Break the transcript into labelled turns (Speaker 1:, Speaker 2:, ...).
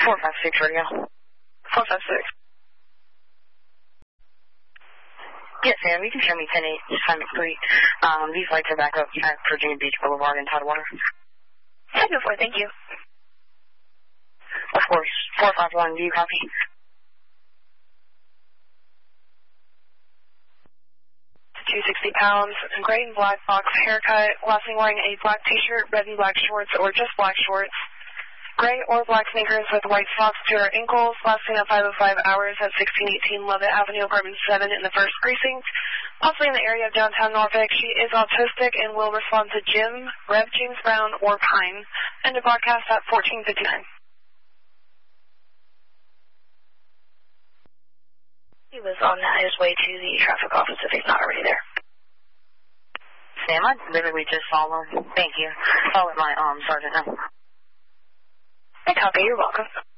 Speaker 1: 456 radio.
Speaker 2: 456.
Speaker 1: Yes, ma'am. You can show me 10-8, Simon Street. These lights are back up at Virginia Beach Boulevard in Tidewater.
Speaker 2: 10-4, thank you.
Speaker 1: Of course. 451, do you copy?
Speaker 2: £260, gray and black box haircut, last thing wearing a black t-shirt, red and black shorts, or just black shorts. Gray or black sneakers with white socks to her ankles, last seen at 5:05 hours at 1618 Lovett Avenue, apartment 7 in the 1st precinct, possibly in the area of downtown Norfolk. She is autistic and will respond to Jim, Rev James Brown, or Pine. End of broadcast at 14:59.
Speaker 3: He was on his way to the traffic office if he's not already there.
Speaker 1: Sam, I literally just saw him. Thank you. I'll let my sergeant know.
Speaker 3: I copy. You're welcome.